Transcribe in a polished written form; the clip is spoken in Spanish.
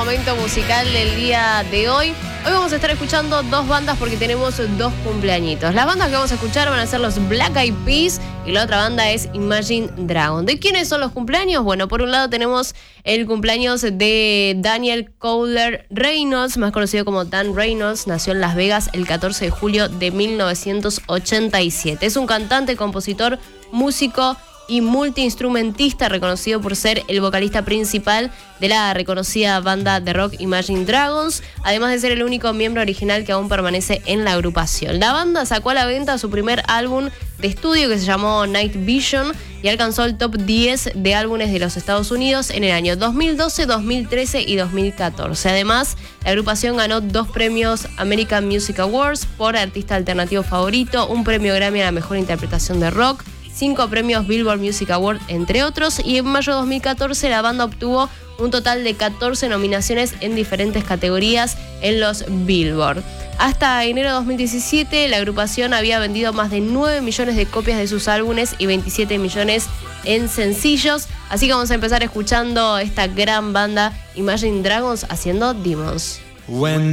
momento musical del día de hoy. Hoy vamos a estar escuchando dos bandas porque tenemos dos cumpleañitos. Las bandas que vamos a escuchar van a ser los Black Eyed Peas y la otra banda es Imagine Dragons. ¿De quiénes son los cumpleaños? Bueno, por un lado tenemos el cumpleaños de Daniel Cowler Reynolds, más conocido como Dan Reynolds. Nació en Las Vegas el 14 de julio de 1987. Es un cantante, compositor, músico y multiinstrumentista, reconocido por ser el vocalista principal de la reconocida banda de rock Imagine Dragons, además de ser el único miembro original que aún permanece en la agrupación. La banda sacó a la venta su primer álbum de estudio que se llamó Night Vision y alcanzó el top 10 de álbumes de los Estados Unidos en el año 2012, 2013 y 2014. Además, la agrupación ganó 2 premios American Music Awards por artista alternativo favorito, un premio Grammy a la mejor interpretación de rock, 5 premios Billboard Music Award, entre otros, y en mayo de 2014 la banda obtuvo un total de 14 nominaciones en diferentes categorías en los Billboard. Hasta enero de 2017 la agrupación había vendido más de 9 millones de copias de sus álbumes y 27 millones en sencillos, así que vamos a empezar escuchando esta gran banda Imagine Dragons haciendo Demons.